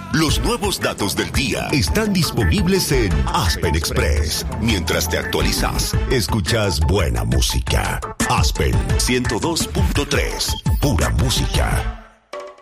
Los nuevos datos del día están disponibles en Aspen Express. Mientras te actualizas, escuchas buena música. Aspen 102.3, pura música.